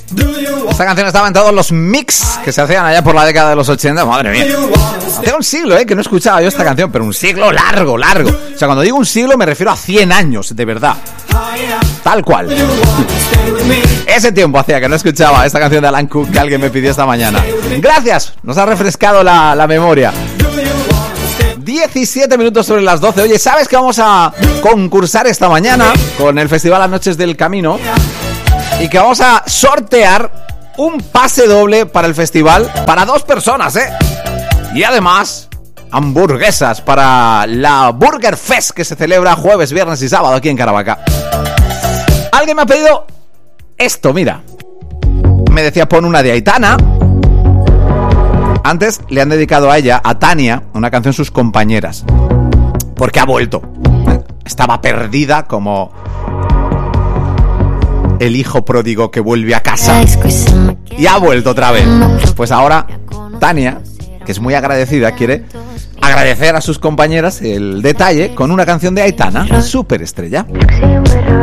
Esta canción estaba en todos los mix que se hacían allá por la década de los 80. Madre mía. Hace un siglo, que no escuchaba yo esta canción, pero un siglo largo. O sea, cuando digo un siglo me refiero a 100 años, de verdad. Tal cual. Ese tiempo hacía que no escuchaba esta canción de Alan Cook que alguien me pidió esta mañana. Gracias, nos ha refrescado la memoria. 17 minutos sobre las 12. Oye, ¿sabes que vamos a concursar esta mañana con el Festival Las Noches del Camino? Y que vamos a sortear un pase doble para el festival para 2 personas, Y además, hamburguesas para la Burger Fest que se celebra jueves, viernes y sábado aquí en Caravaca. Alguien me ha pedido esto, mira. Me decía, pon una de Aitana. Antes le han dedicado a ella, a Tania, una canción sus compañeras. Porque ha vuelto. Estaba perdida como el hijo pródigo que vuelve a casa. Y ha vuelto otra vez. Pues ahora Tania, que es muy agradecida, quiere agradecer a sus compañeras el detalle con una canción de Aitana, Superestrella.